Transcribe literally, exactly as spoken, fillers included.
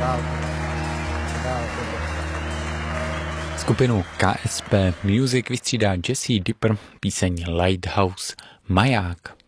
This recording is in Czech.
Skupinu K S P Music vystřídá Jesse Dipper, píseň Lighthouse, Maják.